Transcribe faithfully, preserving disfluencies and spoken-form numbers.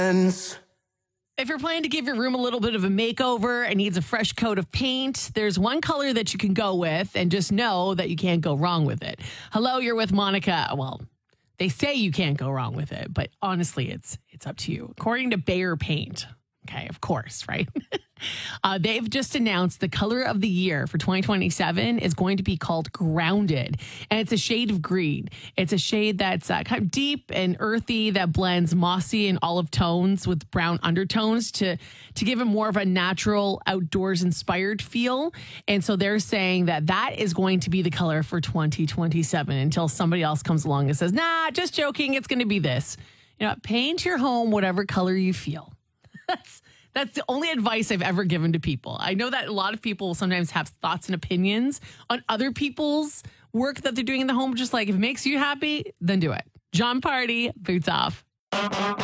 sense. If you're planning to give your room a little bit of a makeover and needs a fresh coat of paint, there's one color that you can go with, and just know that you can't go wrong with it. Hello, you're with Monica. Well, they say you can't go wrong with it, but honestly, it's it's up to you. According to Behr Paint, okay, of course, right? uh, they've just announced the color of the year for twenty twenty-seven is going to be called Grounded, and it's a shade of green. It's a shade that's uh, kind of deep and earthy that blends mossy and olive tones with brown undertones to to give it more of a natural, outdoors inspired feel. And so they're saying that that is going to be the color for twenty twenty-seven until somebody else comes along and says, "Nah, just joking. It's going to be this." You know, paint your home whatever color you feel. That's that's the only advice I've ever given to people. I know that a lot of people sometimes have thoughts and opinions on other people's work that they're doing in the home. Just like, if it makes you happy, then do it. John Party, Boots Off.